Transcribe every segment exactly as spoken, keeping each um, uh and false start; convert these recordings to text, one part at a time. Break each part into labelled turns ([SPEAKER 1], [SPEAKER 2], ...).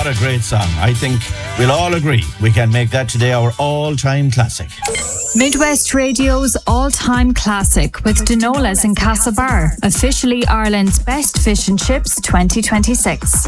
[SPEAKER 1] what a great song. I think we'll all agree we can make that today our all-time classic.
[SPEAKER 2] Midwest Radio's all-time classic with Dinolas in Castlebar, officially Ireland's best fish and chips twenty twenty-six.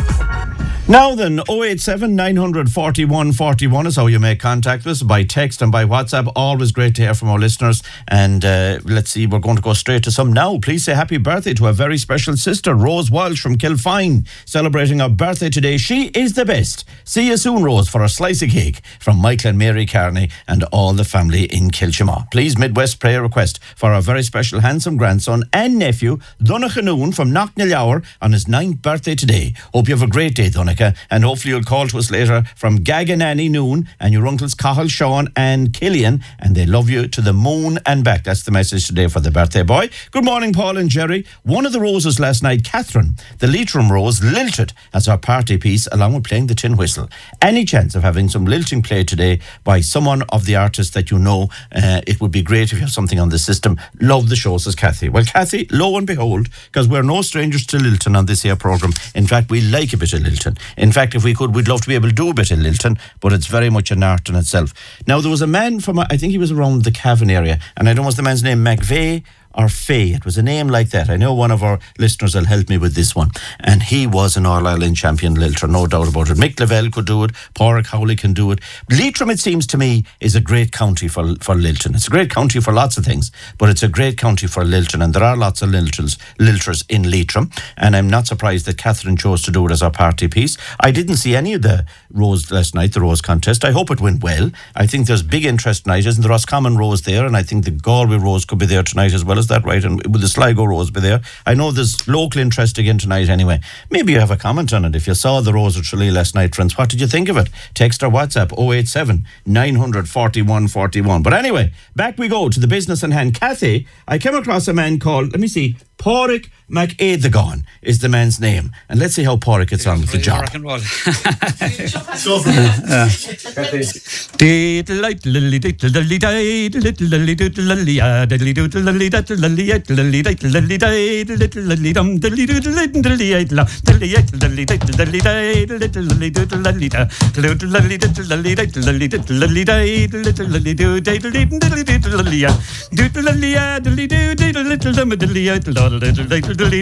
[SPEAKER 1] Now then, oh eight seven, nine four one, four one is how you make contact with us, by text and by WhatsApp. Always great to hear from our listeners. And uh, let's see, we're going to go straight to some now. Please say happy birthday to a very special sister, Rose Walsh from Kilfine, celebrating her birthday today. She is the best. See you soon, Rose, for a slice of cake from Michael and Mary Carney and all the family in Kilchima. Please, Midwest prayer request for our very special handsome grandson and nephew, Donnacha Noon from Knocknallower, on his ninth birthday today. Hope you have a great day, Donnacha. And hopefully you'll call to us later from Gaganani Noon and your uncles Cahill, Sean and Killian, and they love you to the moon and back. That's the message today for the birthday boy. Good morning, Paul and Jerry. One of the roses last night, Catherine, the Leitrim rose, lilted as our party piece along with playing the tin whistle. Any chance of having some lilting played today by someone of the artists that you know? Uh, it would be great if you have something on the system. Love the show, says Kathy. Well, Kathy, lo and behold, because we're no strangers to lilting on this here programme. In fact, we like a bit of lilting. In fact, if we could, we'd love to be able to do a bit of lilting, but it's very much an art in itself. Now, there was a man from, I think he was around the Cavan area, and I don't know what's the man's name, McVeigh or Fay. It was a name like that. I know one of our listeners will help me with this one. And he was an All-Ireland champion lilter, no doubt about it. Mick Lavelle could do it. Pádraig Cowley can do it. Leitrim, it seems to me, is a great county for for lilting. It's a great county for lots of things, but it's a great county for lilting. And there are lots of lilters, lilters in Leitrim. And I'm not surprised that Catherine chose to do it as our party piece. I didn't see any of the Rose last night, the Rose contest. I hope it went well. I think there's big interest tonight. Isn't the Roscommon Rose there? And I think the Galway Rose could be there tonight as well. Is that right? And will the Sligo Rose be there? I know there's local interest again tonight anyway. Maybe you have a comment on it. If you saw the Rose at Tralee last night, friends, what did you think of it? Text or WhatsApp oh eight seven, nine four one, four one. But anyway, back we go to the business in hand. Kathy, I came across a man called, let me see, Pádraig McEdagon is the man's name. And let's see how Pádraig gets on with the job.
[SPEAKER 3] Rock and roll.